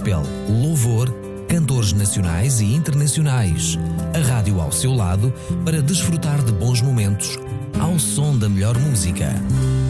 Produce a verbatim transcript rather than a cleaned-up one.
gospel, louvor, cantores nacionais e internacionais. A rádio ao seu lado para desfrutar de bons momentos ao som da melhor música.